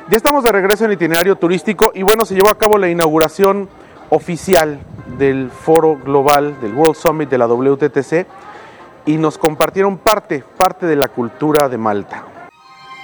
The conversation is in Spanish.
Ya estamos de regreso en Itinerario Turístico y bueno, se llevó a cabo la inauguración oficial del Foro Global, del World Summit de la WTTC, y nos compartieron parte de la cultura de Malta.